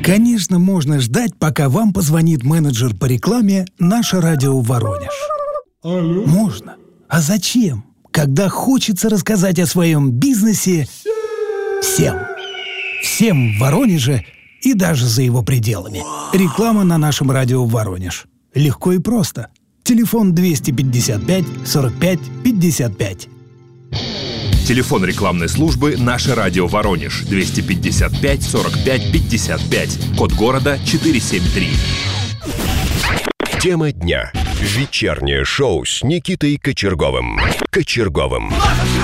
Конечно, можно ждать, пока вам позвонит менеджер по рекламе «Наше радио Воронеж». Алло? Можно. А зачем? Когда хочется рассказать о своем бизнесе всем. Всем в Воронеже и даже за его пределами. Реклама на нашем радио Воронеж. Легко и просто. Телефон 255 45 55. Телефон рекламной службы «Наше радио Воронеж» 255 45 55. Код города 473. Тема дня. Вечернее шоу с Никитой Кочерговым.